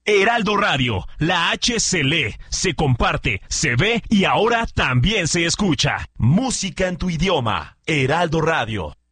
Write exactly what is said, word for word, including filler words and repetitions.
Heraldo Radio, la H se lee, se comparte, se ve y ahora también se escucha. Música en tu idioma. Heraldo Radio.